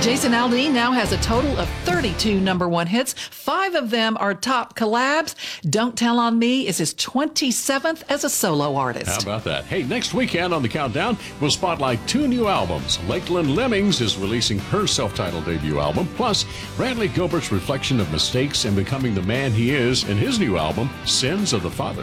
Jason Aldean now has a total of 32 number one hits. 5 of them are top collabs. Don't Tell on Me is his 27th as a solo artist. How about that? Hey, next weekend on the Countdown, we'll spotlight 2 new albums. Lakeland Lemmings is releasing her self-titled debut album. Plus, Bradley Gilbert's reflection of mistakes and becoming the man he is in his new album, Sins of the Father.